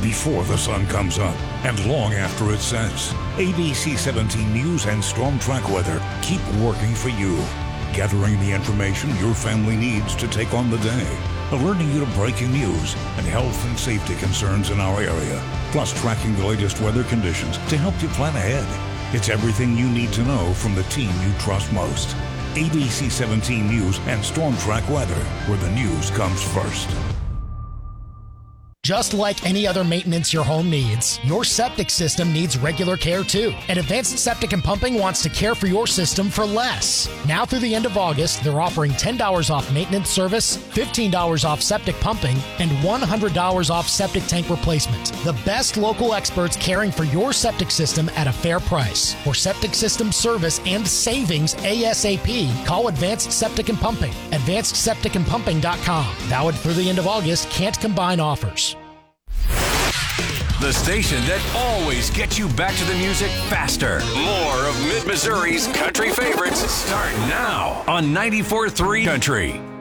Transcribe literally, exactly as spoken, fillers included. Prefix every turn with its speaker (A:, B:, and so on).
A: before the sun comes up and long after it sets. A B C seventeen News and Storm Track Weather keep working for you, gathering the information your family needs to take on the day, alerting you to breaking news and health and safety concerns in our area, plus tracking the latest weather conditions to help you plan ahead. It's everything you need to know from the team you trust most. A B C seventeen News and Storm Track Weather, where the news comes first.
B: Just like any other maintenance your home needs, your septic system needs regular care too. And Advanced Septic and Pumping wants to care for your system for less. Now through the end of August, they're offering ten dollars off maintenance service, fifteen dollars off septic pumping, and one hundred dollars off septic tank replacement. The best local experts caring for your septic system at a fair price. For septic system service and savings ASAP, call Advanced Septic and Pumping. advanced septic and pumping dot com. Valid through the end of August. Can't combine offers.
C: The station that always gets you back to the music faster. More of Mid-Missouri's country favorites start now on ninety-four point three Country.